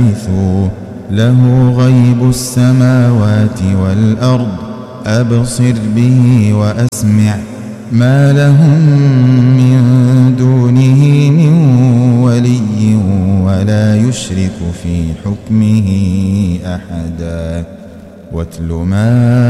له غيب السماوات والأرض أبصر به وأسمع ما لهم من دونه من ولي ولا يشرك في حكمه أحدا. واتل ما